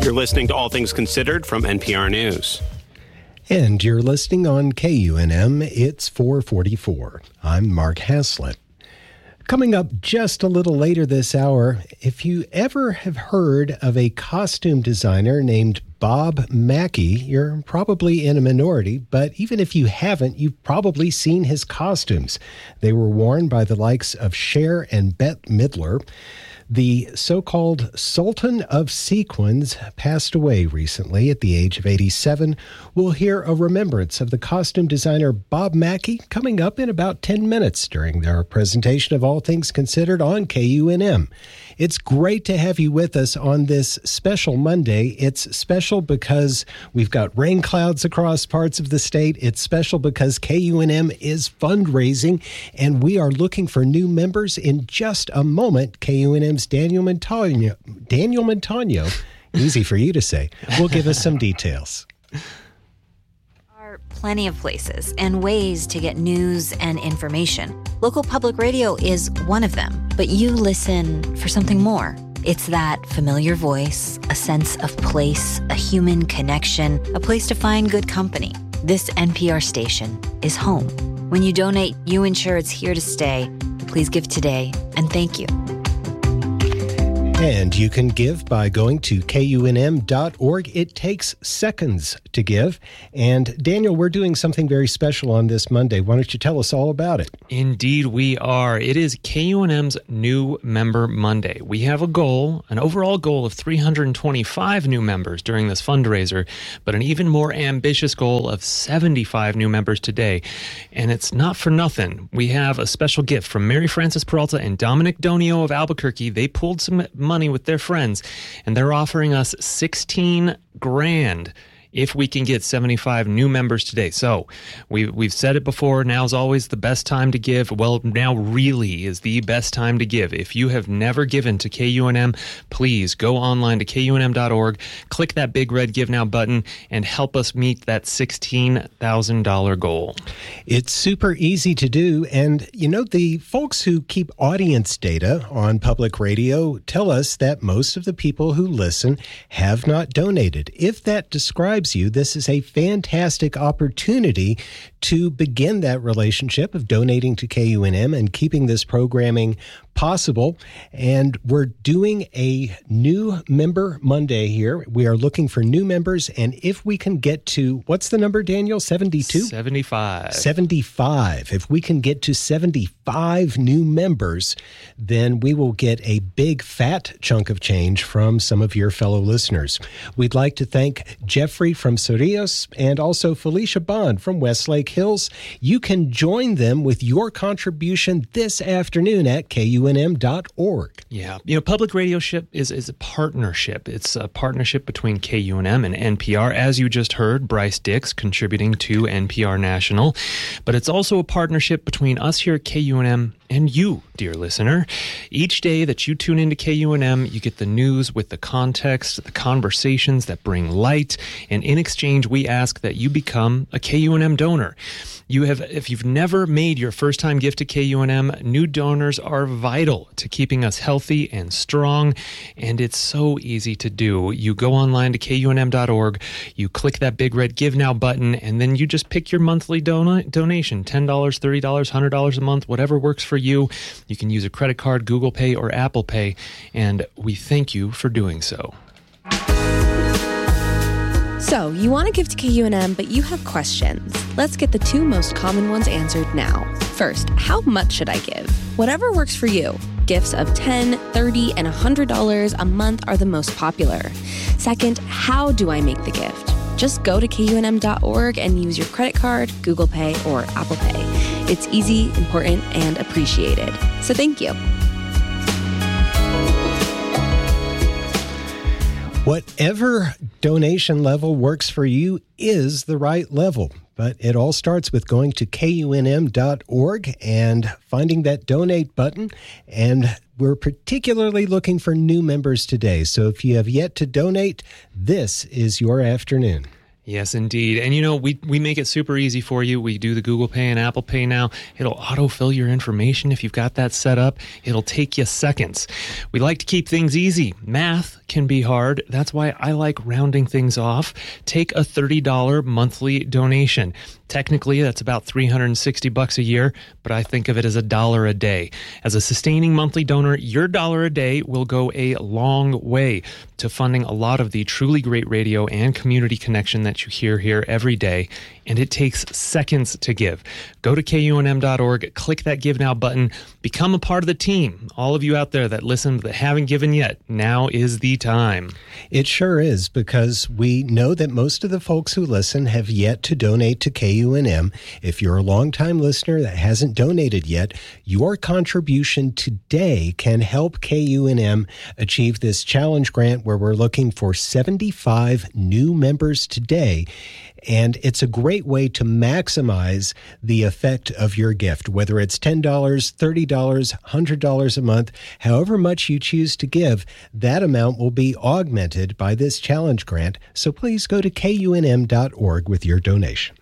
You're listening to All Things Considered from NPR News. And you're listening on KUNM. It's 4:44. I'm Mark Haslett. Coming up just a little later this hour, if you ever have heard of a costume designer named Bob Mackie, you're probably in a minority, but even if you haven't, you've probably seen his costumes. They were worn by the likes of Cher and Bette Midler. The so-called Sultan of Sequins passed away recently at the age of 87. We'll hear a remembrance of the costume designer Bob Mackie coming up in about 10 minutes during our presentation of All Things Considered on KUNM. It's great to have you with us on this special Monday. It's special because we've got rain clouds across parts of the state. It's special because KUNM is fundraising, and we are looking for new members in just a moment. KUNM's Daniel Montano, easy for you to say, will give us some details. Plenty of places and ways to get news and information. Local public radio is one of them, but you listen for something more. It's that familiar voice, a sense of place, a human connection, a place to find good company. This NPR station is home. When you donate, you ensure it's here to stay. Please give today, and thank you. And you can give by going to KUNM.org. It takes seconds to give. And Daniel, we're doing something very special on this Monday. Why don't you tell us all about it? Indeed, we are. It is KUNM's New Member Monday. We have a goal, an overall goal of 325 new members during this fundraiser, but an even more ambitious goal of 75 new members today. And it's not for nothing. We have a special gift from Mary Frances Peralta and Dominic Donio of Albuquerque. They pulled some money with their friends, and they're offering us $16,000 if we can get 75 new members today. So we've said it before, now's always the best time to give. Well, now really is the best time to give. If you have never given to KUNM, please go online to KUNM.org, click that big red Give Now button, and help us meet that $16,000 goal. It's super easy to do, and you know, the folks who keep audience data on public radio tell us that most of the people who listen have not donated. If that describes you, this is a fantastic opportunity to begin that relationship of donating to KUNM and keeping this programming possible. And we're doing a new member Monday here. We are looking for new members, and if we can get to, what's the number, Daniel? 72? 75. 75. If we can get to 75 new members, then we will get a big fat chunk of change from some of your fellow listeners. We'd like to thank Jeffrey from Cerrillos and also Felicia Bond from Westlake Hills. You can join them with your contribution this afternoon at KUNM.org. Yeah. You know, public radio is a partnership. It's a partnership between KUNM and NPR. As you just heard, Bryce Dix contributing to NPR National. But it's also a partnership between us here at KUNM and you, dear listener. Each day that you tune into KUNM, you get the news with the context, the conversations that bring light, and in exchange, we ask that you become a KUNM donor. If you've never made your first-time gift to KUNM, new donors are vital to keeping us healthy and strong, and it's so easy to do. You go online to KUNM.org, you click that big red Give Now button, and then you just pick your monthly donation, $10, $30, $100 a month, whatever works for you. You can use a credit card, Google Pay, or Apple Pay, and we thank you for doing so. So, you want to give to KUNM, but you have questions. Let's get the two most common ones answered now. First, how much should I give? Whatever works for you. Gifts of $10, $30, and $100 a month are the most popular. Second, how do I make the gift? Just go to KUNM.org and use your credit card, Google Pay, or Apple Pay. It's easy, important, and appreciated. So thank you. Whatever donation level works for you is the right level. But it all starts with going to KUNM.org and finding that donate button. And we're particularly looking for new members today. So if you have yet to donate, this is your afternoon. Yes, indeed. And, we make it super easy for you. We do the Google Pay and Apple Pay now. It'll autofill your information if you've got that set up. It'll take you seconds. We like to keep things easy. Math can be hard. That's why I like rounding things off. Take a $30 monthly donation. Technically, that's about $360 a year, but I think of it as $1 a day. As a sustaining monthly donor, your $1 a day will go a long way to funding a lot of the truly great radio and community connection that you hear here every day, and it takes seconds to give. Go to KUNM.org, click that Give Now button, become a part of the team. All of you out there that listen that haven't given yet, now is the time. It sure is, because we know that most of the folks who listen have yet to donate to KUNM. If you're a longtime listener that hasn't donated yet, your contribution today can help KUNM achieve this challenge grant where we're looking for 75 new members today. And it's a great way to maximize the effect of your gift, whether it's $10, $30, $100 a month, however much you choose to give, that amount will be augmented by this challenge grant. So please go to KUNM.org with your donation.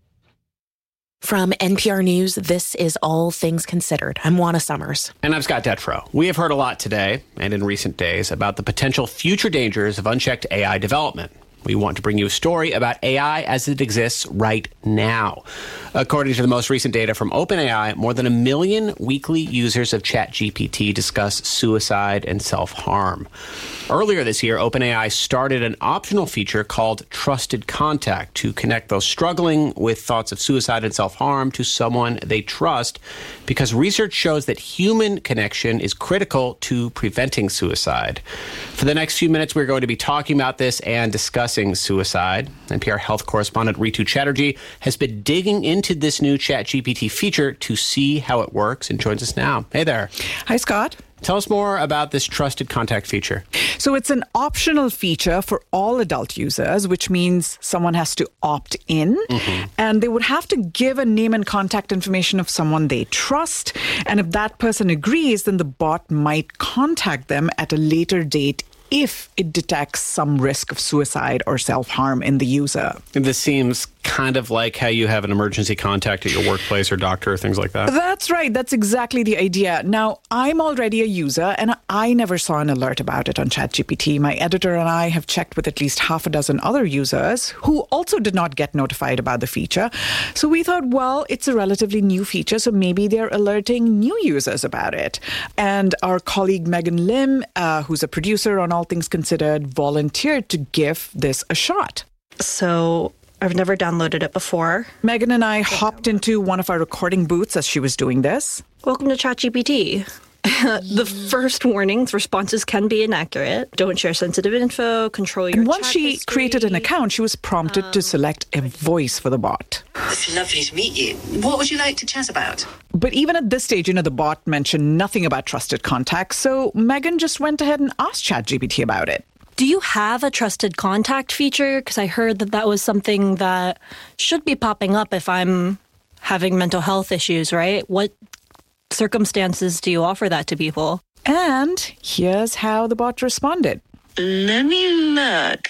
From NPR News, this is All Things Considered. I'm Juana Summers. And I'm Scott Detrow. We have heard a lot today and in recent days about the potential future dangers of unchecked AI development. We want to bring you a story about AI as it exists right now. According to the most recent data from OpenAI, more than 1 million weekly users of ChatGPT discuss suicide and self-harm. Earlier this year, OpenAI started an optional feature called Trusted Contact to connect those struggling with thoughts of suicide and self-harm to someone they trust, because research shows that human connection is critical to preventing suicide. For the next few minutes, we're going to be talking about this and discussing suicide. NPR health correspondent Ritu Chatterjee has been digging into this new ChatGPT feature to see how it works and joins us now. Hey there. Hi, Scott. Tell us more about this Trusted Contact feature. So it's an optional feature for all adult users, which means someone has to opt in, and they would have to give a name and contact information of someone they trust. And if that person agrees, then the bot might contact them at a later date if it detects some risk of suicide or self-harm in the user. And this seems kind of like how you have an emergency contact at your workplace or doctor or things like that. That's right. That's exactly the idea. Now, I'm already a user, and I never saw an alert about it on ChatGPT. My editor and I have checked with at least half a dozen other users who also did not get notified about the feature. So we thought, well, it's a relatively new feature, so maybe they're alerting new users about it. And our colleague Megan Lim, who's a producer on All Things Considered, volunteered to give this a shot. So I've never downloaded it before. Megan and I hopped into one of our recording booths as she was doing this. Welcome to ChatGPT. The first warnings, responses can be inaccurate. Don't share sensitive info, control your And once chat she history. created an account, she was prompted to select a voice for the bot. It's lovely to meet you. What would you like to chat about? But even at this stage, the bot mentioned nothing about Trusted Contact, so Megan just went ahead and asked ChatGPT about it. Do you have a trusted contact feature? Because I heard that was something that should be popping up if I'm having mental health issues, right? What circumstances do you offer that to people? And here's how the bot responded. Let me look.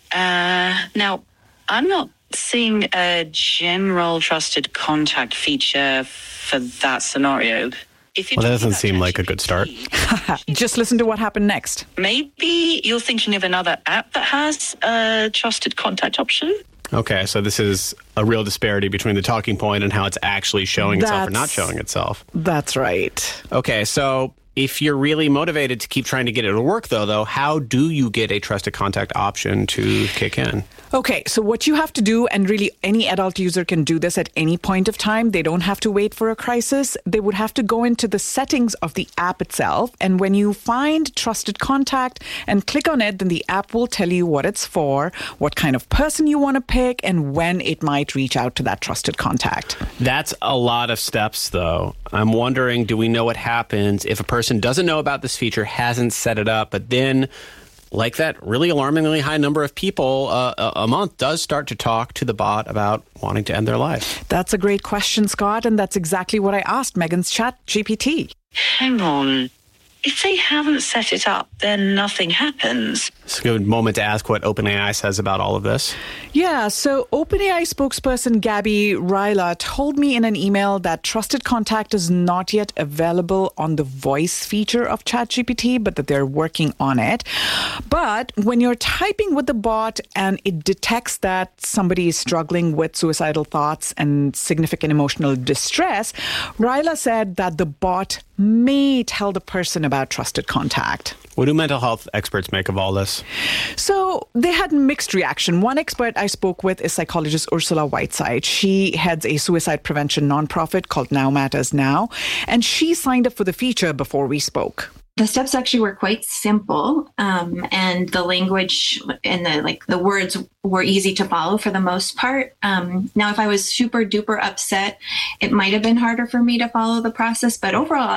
Now, I'm not seeing a general trusted contact feature for that scenario. Well, that doesn't seem like a good start. Just listen to what happened next. Maybe you're thinking of another app that has a trusted contact option? Okay, so this is a real disparity between the talking point and how it's actually showing itself or not showing itself. That's right. Okay, so if you're really motivated to keep trying to get it to work, though, how do you get a trusted contact option to kick in? Okay, so what you have to do, and really any adult user can do this at any point of time, they don't have to wait for a crisis. They would have to go into the settings of the app itself, and when you find Trusted Contact and click on it, then the app will tell you what it's for, what kind of person you want to pick, and when it might reach out to that trusted contact. That's a lot of steps, though. I'm wondering, do we know what happens if a person doesn't know about this feature, hasn't set it up, but then, like that really alarmingly high number of people a month, does start to talk to the bot about wanting to end their life? That's a great question, Scott, and that's exactly what I asked Megan's ChatGPT. Hang on. if they haven't set it up, then nothing happens. It's a good moment to ask what OpenAI says about all of this. Yeah, so OpenAI spokesperson Gabby Ryla told me in an email that Trusted Contact is not yet available on the voice feature of ChatGPT, but that they're working on it. But when you're typing with the bot and it detects that somebody is struggling with suicidal thoughts and significant emotional distress, Ryla said that the bot may tell the person about Trusted Contact. What do mental health experts make of all this? So they had mixed reaction. One expert I spoke with is psychologist Ursula Whiteside. She heads a suicide prevention nonprofit called Now Matters Now, and she signed up for the feature before we spoke. The steps actually were quite simple, and the language and the words were easy to follow for the most part. Now, if I was super duper upset, it might have been harder for me to follow the process, but overall,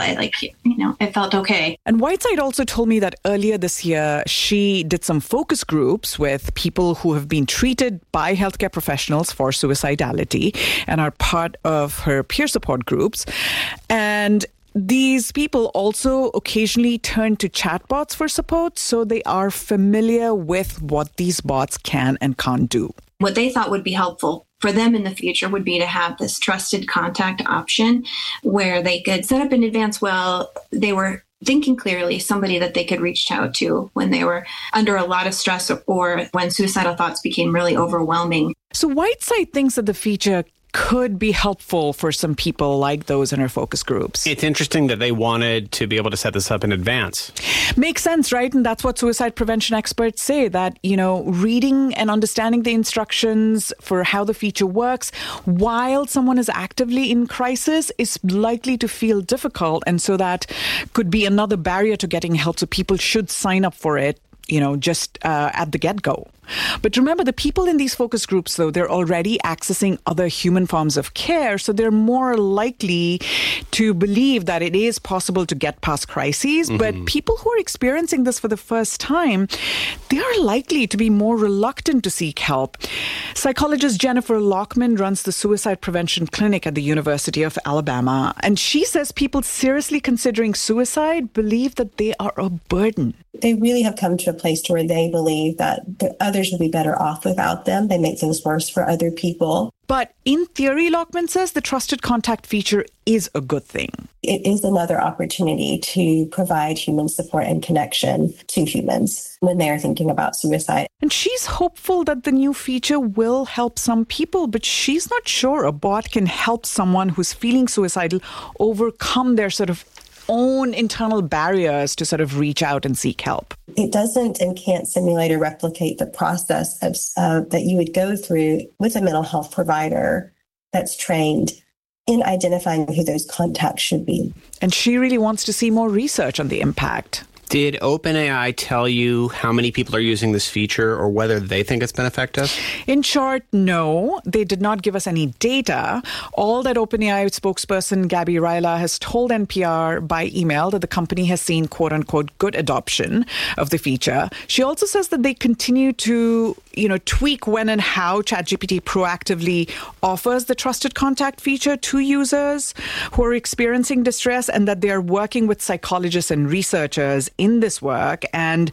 it felt okay. And Whiteside also told me that earlier this year, she did some focus groups with people who have been treated by healthcare professionals for suicidality and are part of her peer support groups. And these people also occasionally turn to chatbots for support, so they are familiar with what these bots can and can't do. What they thought would be helpful for them in the future would be to have this trusted contact option where they could set up in advance while they were thinking clearly, somebody that they could reach out to when they were under a lot of stress or when suicidal thoughts became really overwhelming. So Whiteside thinks that the feature could be helpful for some people like those in our focus groups. It's interesting that they wanted to be able to set this up in advance. Makes sense, right? And that's what suicide prevention experts say, that, reading and understanding the instructions for how the feature works while someone is actively in crisis is likely to feel difficult. And so that could be another barrier to getting help. So people should sign up for it, just at the get-go. But remember, the people in these focus groups, though, they're already accessing other human forms of care, so they're more likely to believe that it is possible to get past crises. Mm-hmm. But people who are experiencing this for the first time, they are likely to be more reluctant to seek help. Psychologist Jennifer Lockman runs the Suicide Prevention Clinic at the University of Alabama, and she says people seriously considering suicide believe that they are a burden. They really have come to a place to where they believe that others will be better off without them. They make things worse for other people. But in theory, Lockman says the Trusted Contact feature is a good thing. It is another opportunity to provide human support and connection to humans when they are thinking about suicide. And she's hopeful that the new feature will help some people, but she's not sure a bot can help someone who's feeling suicidal overcome their sort of own internal barriers to sort of reach out and seek help. It doesn't and can't simulate or replicate the process that you would go through with a mental health provider that's trained in identifying who those contacts should be. And she really wants to see more research on the impact. Did OpenAI tell you how many people are using this feature or whether they think it's been effective? In short, no. They did not give us any data. All that OpenAI spokesperson Gabby Ryla has told NPR by email that the company has seen quote-unquote good adoption of the feature. She also says that they continue to, tweak when and how ChatGPT proactively offers the Trusted Contact feature to users who are experiencing distress, and that they are working with psychologists and researchers in this work. And,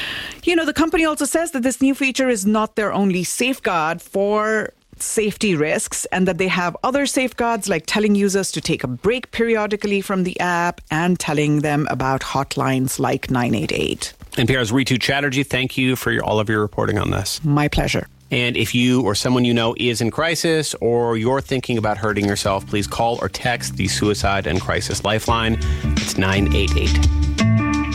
the company also says that this new feature is not their only safeguard for safety risks, and that they have other safeguards like telling users to take a break periodically from the app and telling them about hotlines like 988. NPR's Ritu Chatterjee, thank you for all of your reporting on this. My pleasure. And if you or someone you know is in crisis or you're thinking about hurting yourself, please call or text the Suicide and Crisis Lifeline. It's 988.